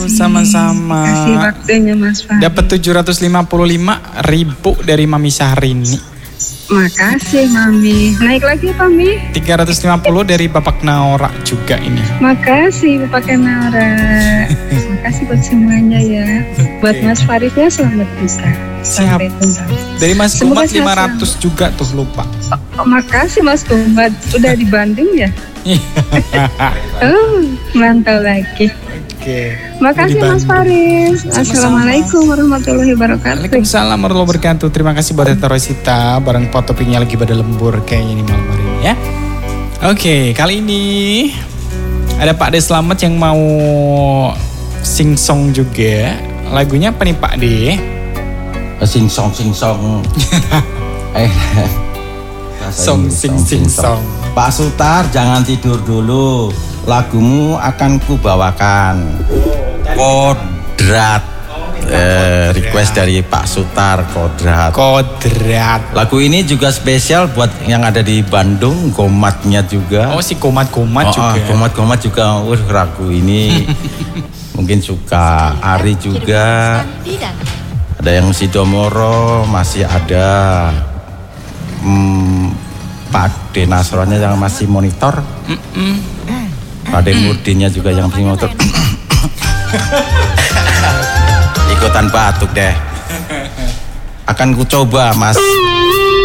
Sama-sama. Kasih waktunya Mas Fahri. Dapat 755.000 dari Mami Syahrini. Makasih Mami. Naik lagi apa Mi? 350 dari Bapak Naura juga ini. Makasih Bapak Naura. Makasih buat semuanya ya. Buat Mas Faridnya selamat buka. Siap. Dari Mas Kumat 500 juga tuh, lupa. Oh, makasih Mas Kumat. Udah di Bandung ya? Mantap lagi. Oke. Makasih Mas Faris. Assalamualaikum warahmatullahi wabarakatuh. Waalaikumsalam warahmatullahi wabarakatuh. Terima kasih buat Tante Rosita. Bareng pot toppingnya lagi pada lembur kayaknya ini malam hari ini ya. Oke, kali ini ada Pak De Slamet yang mau sing song juga. Lagunya apa nih Pak De? Sing song. Sing song. Pak Sutar, jangan tidur dulu. Lagumu akan kubawakan. Kodrat. Request dari Pak Sutar, Kodrat. Lagu ini juga spesial buat yang ada di Bandung, Gomatnya juga. Oh, si Gomat juga. Gomat juga. Lagu ini mungkin suka. Ari juga. Ada yang Sidomoro, masih ada Pak De Nasronnya yang masih monitor. Pak De Murdinnya juga yang masih monitor. Ikutan batuk deh. Akan ku coba Mas